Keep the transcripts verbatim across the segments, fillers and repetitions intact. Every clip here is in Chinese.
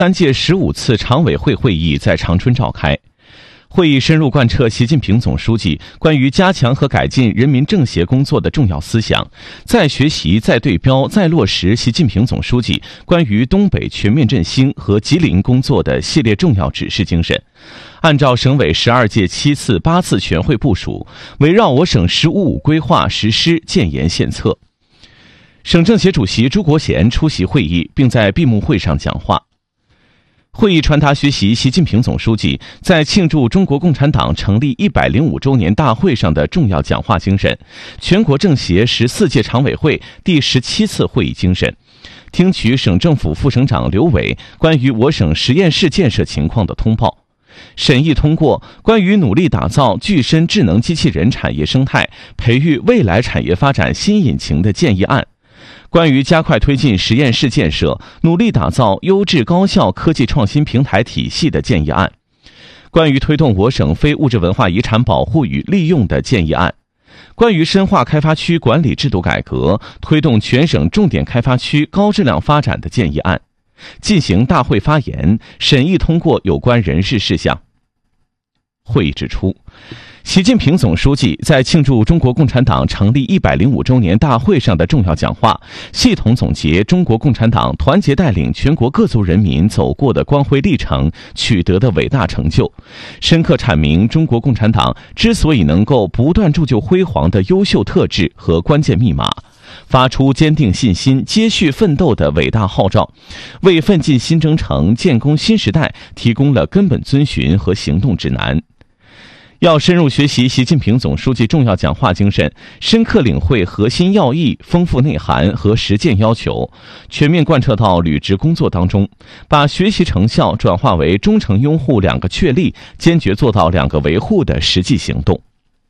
三届十五次常委会会议在长春召开。会议深入贯彻习近平总书记关于加强和改进人民政协工作的重要思想，再学习、再对标、再落实习近平总书记关于东北全面振兴和吉林工作的系列重要指示精神，按照省委十二届七次、八次全会部署，围绕我省“十五五”规划实施建言献策。省政协主席朱国贤出席会议，并在闭幕会上讲话。会议传达学习习近平总书记在庆祝中国共产党成立一百零五周年大会上的重要讲话精神，全国政协十四届常委会第十七次会议精神，听取省政府副省长刘伟关于我省实验室建设情况的通报，审议通过关于努力打造具身智能机器人产业生态，培育未来产业发展新引擎的建议案，关于加快推进实验室建设，努力打造优质高效科技创新平台体系的建议案，关于推动我省非物质文化遗产保护与利用的建议案，关于深化开发区管理制度改革，推动全省重点开发区高质量发展的建议案，进行大会发言，审议通过有关人事事项。会议指出，习近平总书记在庆祝中国共产党成立一百零五周年大会上的重要讲话，系统总结中国共产党团结带领全国各族人民走过的光辉历程，取得的伟大成就，深刻阐明中国共产党之所以能够不断铸就辉煌的优秀特质和关键密码，发出坚定信心、接续奋斗的伟大号召，为奋进新征程、建功新时代提供了根本遵循和行动指南。要深入学习习近平总书记重要讲话精神，深刻领会核心要义、丰富内涵和实践要求，全面贯彻到履职工作当中，把学习成效转化为忠诚拥护两个确立，坚决做到两个维护的实际行动。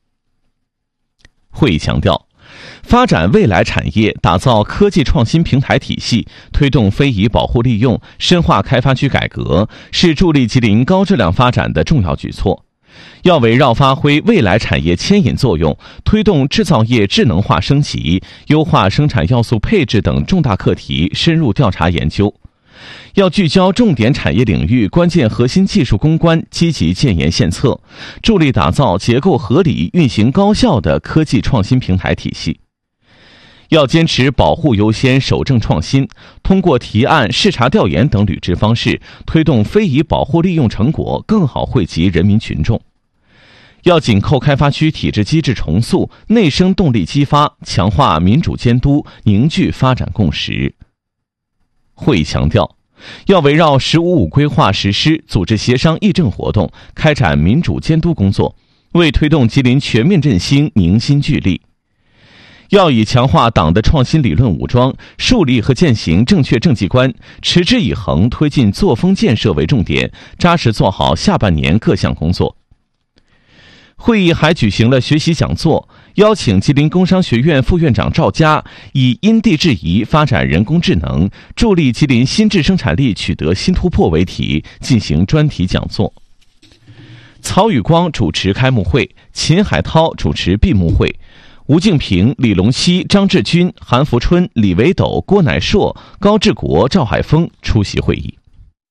会议强调，发展未来产业，打造科技创新平台体系，推动非遗保护利用，深化开发区改革，是助力吉林高质量发展的重要举措。要围绕发挥未来产业牵引作用，推动制造业智能化升级，优化生产要素配置等重大课题深入调查研究。要聚焦重点产业领域关键核心技术攻关，积极建言献策，助力打造结构合理、运行高效的科技创新平台体系。要坚持保护优先、守正创新，通过提案、视察调研等履职方式，推动非遗保护利用成果更好惠及人民群众。要紧扣开发区体制机制重塑，内生动力激发，强化民主监督，凝聚发展共识。会议强调，要围绕“十五五”规划实施，组织协商议政活动，开展民主监督工作，为推动吉林全面振兴凝心聚力。要以强化党的创新理论武装，树立和践行正确政绩观，持之以恒推进作风建设为重点，扎实做好下半年各项工作。会议还举行了学习讲座，邀请吉林工商学院副院长赵佳以因地制宜发展人工智能，助力吉林新质生产力取得新突破为题进行专题讲座。曹宇光主持开幕会，秦海涛主持闭幕会，吴敬平、李龙溪、张志军、韩福春、李维斗、郭乃硕、高志国、赵海峰出席会议。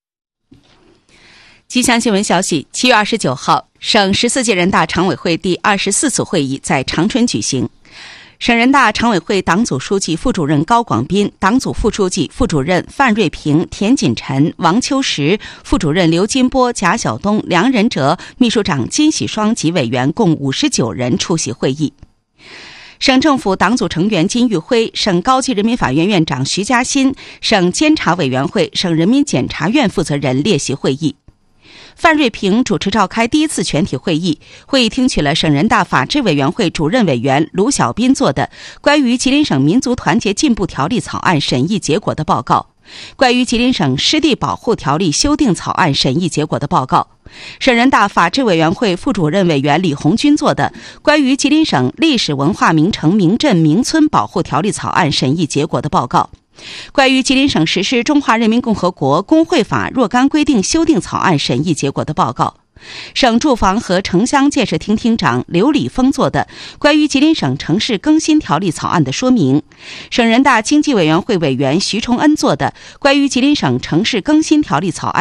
吉祥新闻消息，七月二十九号，省十四届人大常委会第二十四次会议在长春举行。省人大常委会党组书记、副主任高广斌、党组副书记、副主任范瑞平、田锦臣、王秋实、副主任刘金波、贾晓东、梁仁哲、秘书长金喜双及委员共五十九人出席会议。省政府党组成员金玉辉、省高级人民法院院长徐嘉欣、省监察委员会、省人民检察院负责人列席会议。范瑞平主持召开第一次全体会议，会议听取了省人大法制委员会主任委员卢小斌做的关于吉林省民族团结进步条例草案审议结果的报告，关于吉林省湿地保护条例修订草案审议结果的报告，省人大法制委员会副主任委员李红军做的关于吉林省历史文化名城名镇名村保护条例草案审议结果的报告，关于吉林省实施中华人民共和国工会法若干规定修订草案审议结果的报告， 省住房和城乡建设厅厅长刘礼峰作的关于吉林省城市更新条例草案的说明，省人大经济委员会委员徐崇恩作的关于吉林省城市更新条例草案